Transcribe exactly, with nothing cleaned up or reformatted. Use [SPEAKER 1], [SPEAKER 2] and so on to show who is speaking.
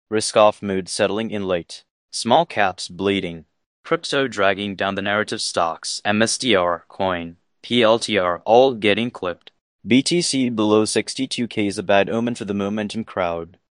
[SPEAKER 1] Risk-off mood settling in late. Small caps bleeding. Crypto dragging down the narrative stocks. M S D R, coin, P L T R all getting clipped. B T C below sixty-two K is a bad omen for the momentum crowd.